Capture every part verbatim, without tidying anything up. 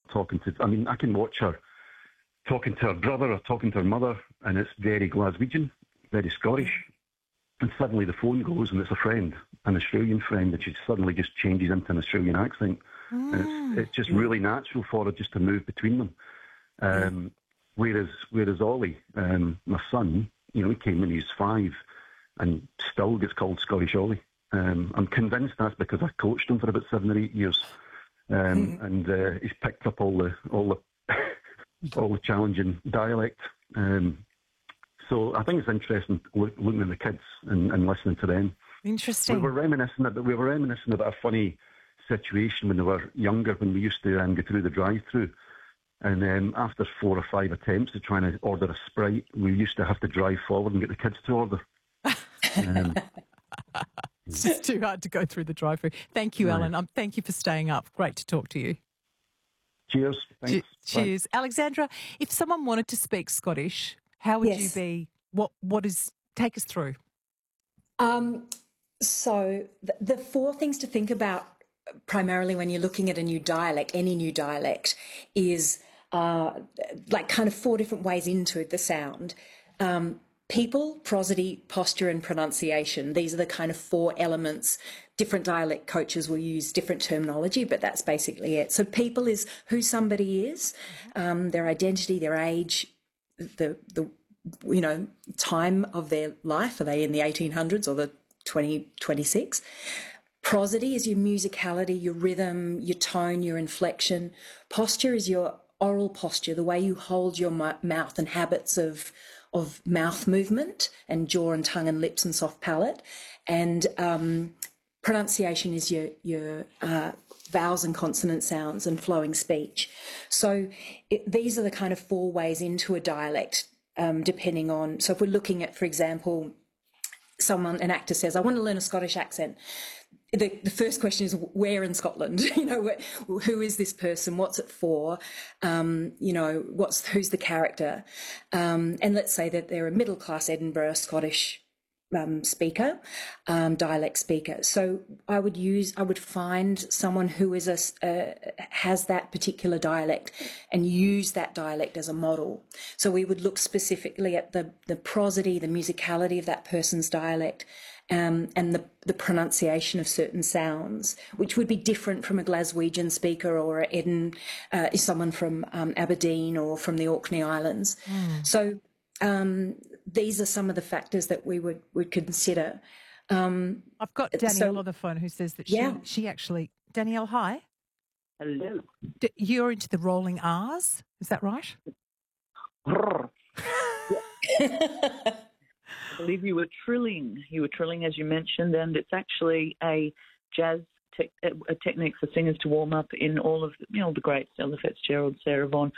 talking to, I mean, I can watch her talking to her brother or talking to her mother, and it's very Glaswegian, very Scottish. And suddenly the phone goes, and it's a friend, an Australian friend, and she suddenly just changes into an Australian accent. Mm. And it's, it's just really natural for her just to move between them. Um, mm. Whereas, whereas Ollie, um, my son, you know, he came when he was five, and still gets called Scottish Ollie. Um, I'm convinced that's because I coached him for about seven or eight years, um, mm. and uh, he's picked up all the all the all the challenging dialect. Um, so I think it's interesting look, looking at the kids and, and listening to them. Interesting. We were reminiscing about we were reminiscing about a funny situation when they were younger, when we used to um, go through the drive-through. And um, after four or five attempts of trying to order a Sprite, we used to have to drive forward and get the kids to order. um, it's just too hard to go through the drive-through. Thank you, right. Alan. Um, thank you for staying up. Great to talk to you. Cheers. Thanks. Che- cheers. Bye. Alexandra, if someone wanted to speak Scottish, how would yes. you be? What What is? Take us through. Um, so the, the four things to think about primarily when you're looking at a new dialect, any new dialect, is uh, like kind of four different ways into the sound. Um, people, prosody, posture and pronunciation. These are the kind of four elements. Different dialect coaches will use different terminology, but that's basically it. So people is who somebody is, um, their identity, their age, the, the you know, time of their life. Are they in the eighteen hundreds or the twenty twenty-six? Prosody is your musicality, your rhythm, your tone, your inflection. Posture is your oral posture, the way you hold your mouth and habits of of mouth movement and jaw and tongue and lips and soft palate. And um, pronunciation is your, your uh, vowels and consonant sounds and flowing speech. So it, these are the kind of four ways into a dialect, um, depending on... So if we're looking at, for example, someone, an actor says, I want to learn a Scottish accent. The, the first question is where in Scotland? You know, who is this person? What's it for? Um, you know, what's who's the character? Um, and let's say that they're a middle class Edinburgh Scottish um, speaker, um, dialect speaker. So I would use, I would find someone who is a uh, has that particular dialect and use that dialect as a model. So we would look specifically at the the prosody, the musicality of that person's dialect. Um, and the, the pronunciation of certain sounds, which would be different from a Glaswegian speaker or a Eden, uh, is someone from um, Aberdeen or from the Orkney Islands. Mm. So um, these are some of the factors that we would, would consider. Um, I've got Danielle so, on the phone who says that she, yeah. she actually... Danielle, hi. Hello. D- you're into the rolling R's, is that right? I believe you were trilling. You were trilling, as you mentioned, and it's actually a jazz te- a technique for singers to warm up in all of you know the greats, Ella Fitzgerald, Sarah Vaughan,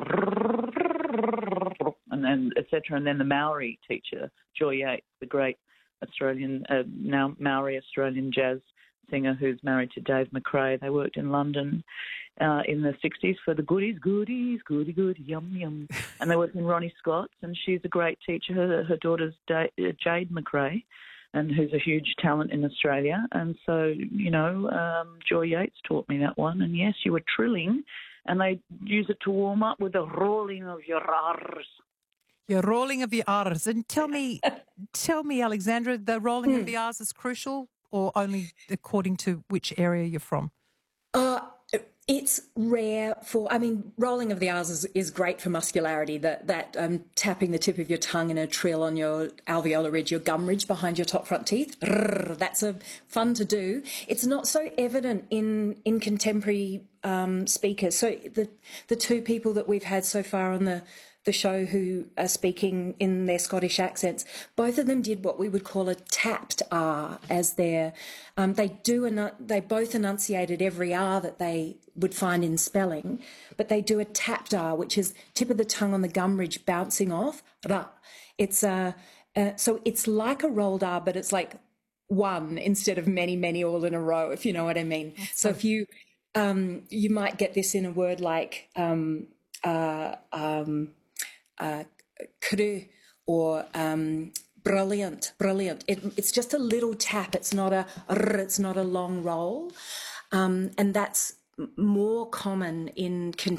and then et cetera. And then the Maori teacher, Joy Yates, the great Australian uh, now Maori Australian jazz singer who's married to Dave McRae. They worked in London uh, in the sixties for the goodies, goodies, goody, goody, yum, yum. And they worked in Ronnie Scott's, and she's a great teacher. Her, her daughter's da- Jade McRae, and who's a huge talent in Australia. And so, you know, um, Joy Yates taught me that one. And yes, you were trilling, and they use it to warm up with the rolling of your R's. Your rolling of the R's. And tell me, tell me, Alexandra, the rolling mm. of the R's is crucial, or only according to which area you're from? Uh, it's rare for, I mean, rolling of the R's is, is great for muscularity, that, that um, tapping the tip of your tongue in a trill on your alveolar ridge, your gum ridge behind your top front teeth. That's a, fun to do. It's not so evident in, in contemporary um, speakers. So the, the two people that we've had so far on the the show who are speaking in their Scottish accents, both of them did what we would call a tapped R as their, um, they do, enu- they both enunciated every R that they would find in spelling, but they do a tapped R, which is tip of the tongue on the gum ridge bouncing off. Ra. It's uh, uh, so it's like a rolled R, but it's like one instead of many, many all in a row, if you know what I mean. That's so if you, um, you might get this in a word like, um, uh, um, Uh, cru or um, brilliant, brilliant. It, it's just a little tap. It's not a, it's not a long roll, um, and that's more common in contemporary